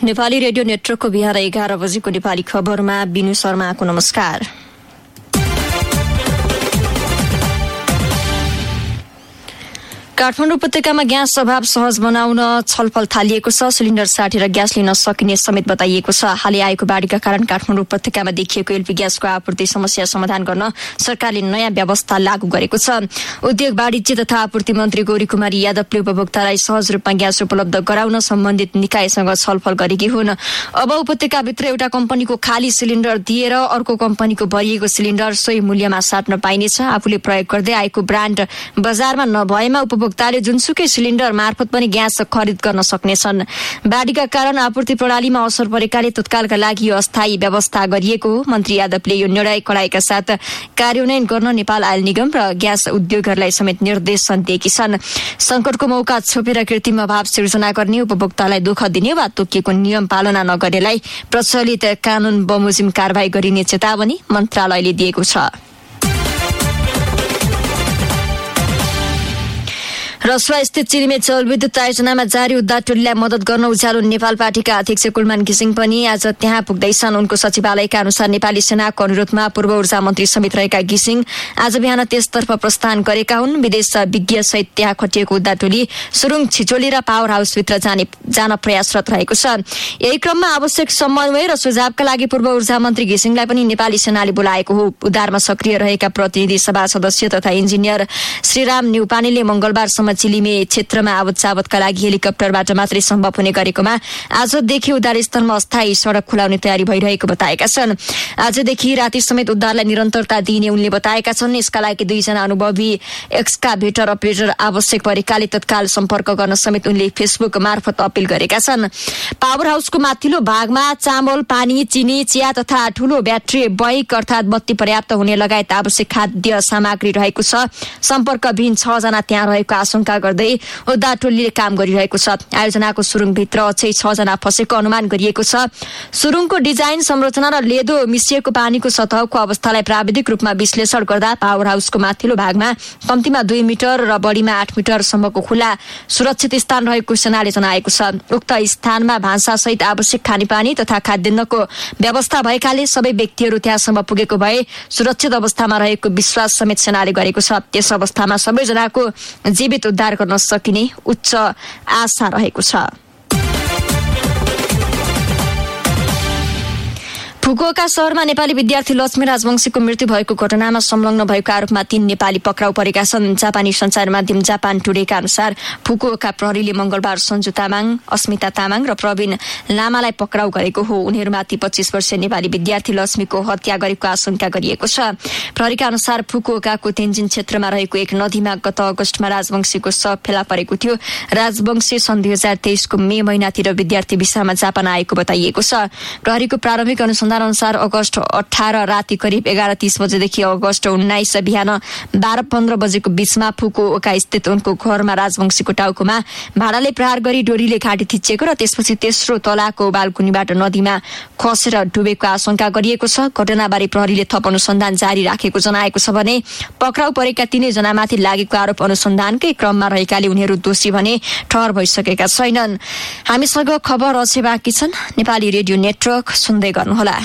Nepali radio नेटवर्कको बिहान 11 बजेको नेपाली खबरमा बिनु शर्माको नमस्कार। काठमाडौँ उपत्यकामा ग्यास अभाव सहज बनाउन छलफल थालिएको छ। सिलिन्डर साटेर ग्यास लिन सकिने समेत बताइएको छ। हालै आएको बाढीका कारण काठमाडौँ उपत्यकामा देखिएको एलपी ग्यासको आपूर्ति समस्या समाधान गर्न सरकारले नयाँ व्यवस्था लागू गरेको छ। उद्योग वाणिज्य तथा आपूर्ति मन्त्री गौरी कुमारी यादवले उपभोक्तालाई सहज रूपमा ग्यास उपलब्ध गराउन सम्बन्धित निकायसँग छलफल गरेकी हुन्। अब उपत्यकाभित्र एउटा कम्पनीको खाली सिलिन्डर दिएर अर्को कम्पनीको भरिएको सिलिन्डर सोही मूल्यमा साट्न पाइनेछ। आफूले प्रयोग गर्दै आएको ब्रान्ड बजारमा नभएमा उपभोक्ताले जुनसुकै सिलिन्डर मार्फत पनि ग्यास खरिद गर्न सक्नेछन्। बाढीका कारण आपूर्ति प्रणालीमा असर परेकाले तत्कालका लागि यो अस्थायी व्यवस्था गरिएको हो। मन्त्री यादवले यो निर्णय कडाइका साथ कार्यान्वयन गर्न नेपाल आयल निगम र ग्यास उद्योगहरूलाई समेत निर्देशन दिएकी छन्। संकटको मौका छोपेर कृत्रिम अभाव सिर्जना गर्ने, उपभोक्तालाई दुःख दिने वा तोकिएको नियम पालना नगर्नेलाई प्रचलित कानून बमोजिम कारबाही गरिने चेतावनी मन्त्रालयले दिएको छ। रसुवा स्थित चिलिमे जलविद्युत आयोजनामा जारी उद्धार टोलीलाई मद्दत गर्न उज्यालो नेपाल पार्टीका अध्यक्ष कुलमान घिसिङ पनि आज त्यहाँ पुग्दैछन्। उनको सचिवालयका अनुसार नेपाली सेनाको अनुरोधमा पूर्व ऊर्जा मन्त्री समेत रहेका घिसिङ आज बिहान त्यसतर्फ प्रस्थान गरेका हुन्। विदेश विज्ञ सहित त्यहाँ खटिएको उद्धार टोली सुरुङ छिचोली र पावर हाउसभित्र जान प्रयासरत रहेको छ। यही क्रममा आवश्यक समन्वय र सुझावका लागि पूर्व ऊर्जा मन्त्री घिसिङलाई पनि नेपाली सेनाले बोलाएको हो। उद्धारमा सक्रिय रहेका प्रतिनिधि सभा सदस्य तथा इन्जिनियर श्रीराम न्युपानेले मंगलबारसम्म चिलिमे क्षेत्रमा आवत जावतका लागि हेलिकप्टरबाट मात्रै सम्भव हुने गरेकोमा आजदेखि उद्धार स्थलमा अस्थायी सड़क खुलाउने तयारी भइरहेको बताएका छन्। आजदेखि राति समेत उद्धारलाई निरन्तरता दिइने उनले बताएका छन्। यसका लागि 2 जना अनुभवी एक्सकाभेटर अपरेटर आवश्यक परेकाले तत्काल सम्पर्क गर्न समेत उनले फेसबुक मार्फत अपील गरेका छन्। पावर हाउसको माथिल्लो भागमा चामल, पानी, चिनी, चिया तथा ठूलो ब्याट्री बाइक अर्थात बत्ती पर्याप्त हुने लगायत आवश्यक खाद्य सामग्री रहेको छ। सम्पर्कविहीन 6 जना त्यहाँ रहेको आशंका गर्दै उद्धार टोलीले काम गरिरहेको छ। आयोजनाको सुरुङभित्र अझै 6 जना फसेको अनुमान गरिएको छ। सुरुङको डिजाइन, संरचना र लेदो मिसिएको पानीको सतहको अवस्थालाई प्राविधिक रूपमा विश्लेषण गर्दा पावर हाउसको माथिल्लो भागमा कम्तीमा 2 मिटर र बढीमा 8 मिटरसम्मको खुला सुरक्षित स्थान रहेको सेनाले जनाएको छ। उक्त स्थानमा भान्सा सहित आवश्यक खानेपानी तथा खाद्यान्नको व्यवस्था भएकाले सबै व्यक्तिहरू त्यहाँसम्म पुगेको भए सुरक्षित अवस्थामा रहेको विश्वास समेत सेनाले गरेको छ। त्यस अवस्थामा सबैजनाको जीवित उद्धार गर्न सकिने उच्च आशा रहेको छ। फुकुओका शहरमा नेपाली विद्यार्थी लक्ष्मी राजवंशीको मृत्यु भएको घटनामा संलग्न भएको आरोपमा 3 नेपाली पक्राउ परेका छन्। जापानी सञ्चार माध्यम जापान टुडेका अनुसार फुकुओका प्रहरीले मंगलबार सञ्जु तामाङ, अस्मिता तामाङ र प्रवीण लामालाई पक्राउ गरेको हो। उनीहरूमाथि 25 वर्षीय नेपाली विद्यार्थी लक्ष्मीको हत्या गरेको आशंका गरिएको छ। प्रहरीका अनुसार फुकुओकाको तेन्जिन क्षेत्रमा रहेको एक नदीमा गत अगस्तमा राजवंशीको शव फेला परेको थियो। राजवंशी सन् 2023 को मे महिनातिर विद्यार्थी भिसामा जापान आएको बताइएको छ। प्रहरीको प्रारम्भिक अनुसन्धान अनुसार अगस्त 18 राति करिब 11:30 बजेदेखि अगस्त 19 बिहान 12:15 बजेको बीचमा फुकुओका स्थित उनको घरमा राजवंशीको टाउकोमा भाडाले प्रहार गरी डोरीले घाँटी थिचिएको र त्यसपछि तेस्रो तलाको बालकुनीबाट नदीमा खसेर डुबेको आशंका गरिएको छ। घटनाबारे प्रहरीले थप अनुसन्धान जारी राखेको जनाएको छ भने पक्राउ परेका 3 जनामाथि लागेको आरोप अनुसन्धानकै क्रममा रहेकाले उनीहरू दोषी भने ठहर भइसकेका छैनन्। हामीसँग खबर अझै बाँकी छन्। नेपाली रेडियो नेटवर्क सुन्दै गर्नुहोला।